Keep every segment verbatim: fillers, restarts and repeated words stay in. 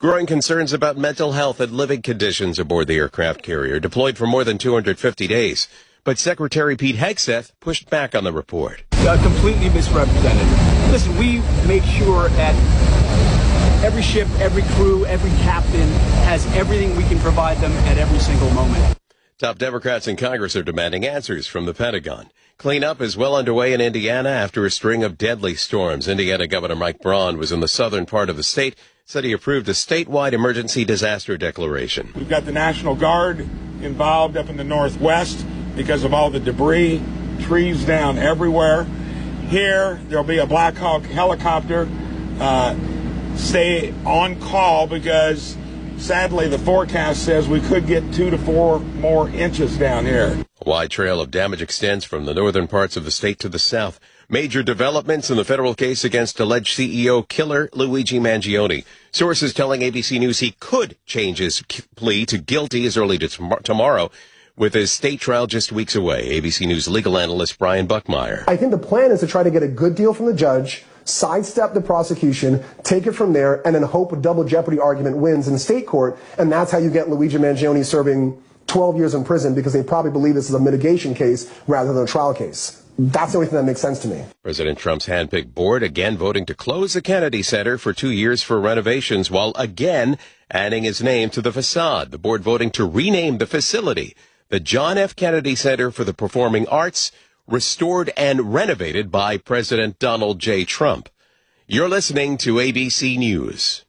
Growing concerns about mental health and living conditions aboard the aircraft carrier, deployed for more than two hundred fifty days. But Secretary Pete Hegseth pushed back on the report. Uh, completely misrepresented. Listen, we make sure that every ship, every crew, every captain has everything we can provide them at every single moment. Top Democrats in Congress are demanding answers from the Pentagon. Cleanup is well underway in Indiana after a string of deadly storms. Indiana Governor Mike Braun was in the southern part of the state, said he approved a statewide emergency disaster declaration. We've got the National Guard involved up in the northwest because of all the debris, trees down everywhere. Here, there'll be a Black Hawk helicopter. Uh, stay on call because sadly, the forecast says we could get two to four more inches down here. A wide trail of damage extends from the northern parts of the state to the south. Major developments in the federal case against alleged C E O killer Luigi Mangione. Sources telling A B C News he could change his plea to guilty as early as tomorrow, with his state trial just weeks away. A B C News legal analyst Brian Buckmeyer. I think the plan is to try to get a good deal from the judge, sidestep the prosecution, take it from there, and then hope a double jeopardy argument wins in state court. And that's how you get Luigi Mangione serving twelve years in prison, because they probably believe this is a mitigation case rather than a trial case. That's the only thing that makes sense to me. President Trump's handpicked board again voting to close the Kennedy Center for two years for renovations, while again adding his name to the facade. The board voting to rename the facility the John F. Kennedy Center for the Performing Arts, restored and renovated by President Donald J. Trump. You're listening to A B C News.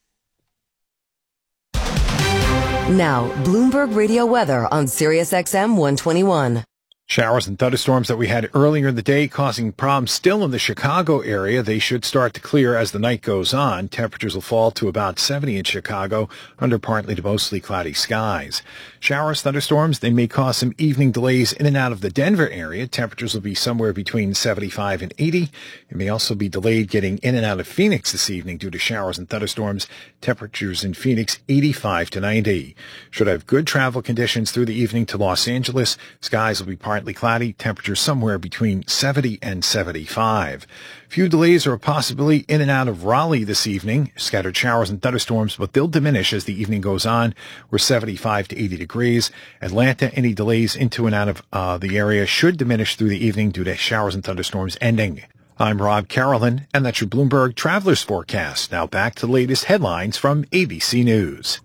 Now, Bloomberg Radio weather on Sirius X M one twenty-one. Showers and thunderstorms that we had earlier in the day causing problems still in the Chicago area. They should start to clear as the night goes on. Temperatures will fall to about seventy in Chicago under partly to mostly cloudy skies. Showers, thunderstorms, they may cause some evening delays in and out of the Denver area. Temperatures will be somewhere between seventy-five and eighty. It may also be delayed getting in and out of Phoenix this evening due to showers and thunderstorms. Temperatures in Phoenix eighty-five to ninety. Should have good travel conditions through the evening to Los Angeles. Skies will be partly cloudy. Temperatures somewhere between seventy and seventy-five. Few delays are a possibility in and out of Raleigh this evening. Scattered showers and thunderstorms, but they'll diminish as the evening goes on. We're seventy-five to eighty degrees. Atlanta, any delays into and out of uh, the area should diminish through the evening due to showers and thunderstorms ending. I'm Rob Carolyn, and that's your Bloomberg Travelers Forecast. Now back to the latest headlines from A B C News.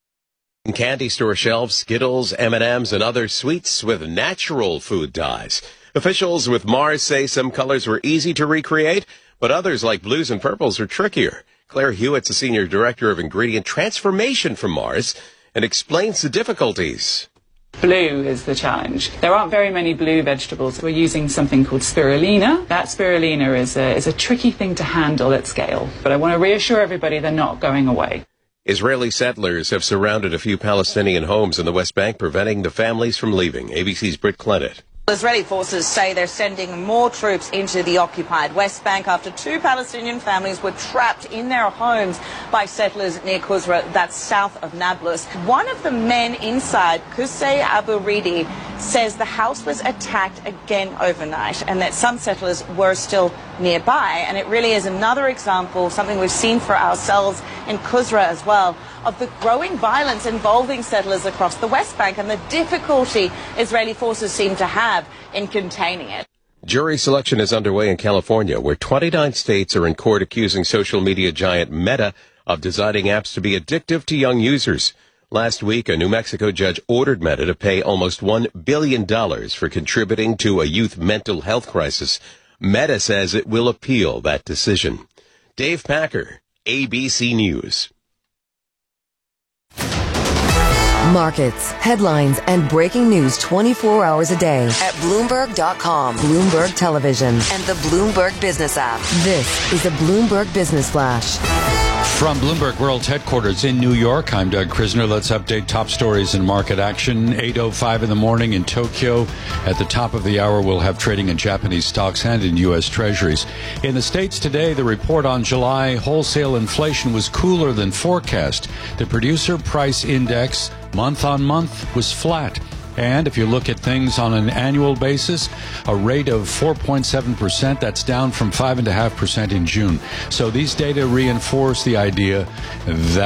Candy store shelves, Skittles, M and M's, and other sweets with natural food dyes. Officials with Mars say some colors were easy to recreate, but others like blues and purples are trickier. Claire Hewitt's a senior director of ingredient transformation from Mars and explains the difficulties. Blue is the challenge. There aren't very many blue vegetables. We're using something called spirulina. That spirulina is a, is a tricky thing to handle at scale, but I want to reassure everybody they're not going away. Israeli settlers have surrounded a few Palestinian homes in the West Bank, preventing the families from leaving. A B C's Britt Clennett. Israeli forces say they're sending more troops into the occupied West Bank after two Palestinian families were trapped in their homes by settlers near Qusra, that's south of Nablus. One of the men inside, Qusay Abu Ridi, says the house was attacked again overnight and that some settlers were still nearby. And it really is another example, something we've seen for ourselves in Qusra as well, of the growing violence involving settlers across the West Bank and the difficulty Israeli forces seem to have in containing it. Jury selection is underway in California, where twenty-nine states are in court accusing social media giant Meta of designing apps to be addictive to young users. Last week, a New Mexico judge ordered Meta to pay almost one billion dollars for contributing to a youth mental health crisis. Meta says it will appeal that decision. Dave Packer, A B C News. Markets, headlines, and breaking news twenty-four hours a day at Bloomberg dot com, Bloomberg Television, and the Bloomberg Business app. This is a Bloomberg Business Flash. From Bloomberg World Headquarters in New York, I'm Doug Krisner. Let's update top stories in market action. eight oh five in the morning in Tokyo. At the top of the hour, we'll have trading in Japanese stocks and in U S Treasuries. In the States today, the report on July wholesale inflation was cooler than forecast. The Producer Price Index month on month was flat. And if you look at things on an annual basis, a rate of four point seven percent, that's down from five point five percent in June. So these data reinforce the idea that